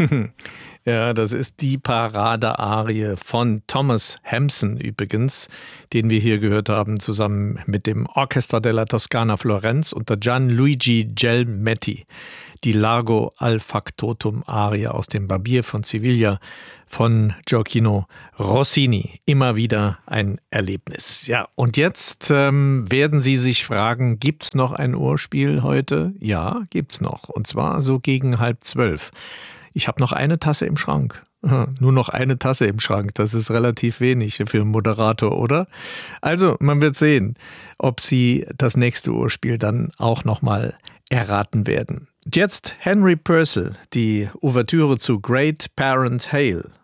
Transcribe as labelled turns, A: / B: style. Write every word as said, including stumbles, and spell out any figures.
A: Ja, das ist die Paradearie von Thomas Hampson übrigens, den wir hier gehört haben, zusammen mit dem Orchestra della Toscana Florenz unter Gianluigi Gelmetti. Die Largo al Factotum Arie aus dem Barbier von Sevilla von Gioacchino Rossini. Immer wieder ein Erlebnis. Ja, und jetzt ähm, werden Sie sich fragen, gibt's noch ein Ohrspiel heute? Ja, gibt's noch. Und zwar so gegen halb zwölf. Ich habe noch eine Tasse im Schrank. Nur noch eine Tasse im Schrank. Das ist relativ wenig für einen Moderator, oder? Also, man wird sehen, ob Sie das nächste Ohrspiel dann auch nochmal erraten werden. Jetzt Henry Purcell, die Ouvertüre zu Great Parent Hail.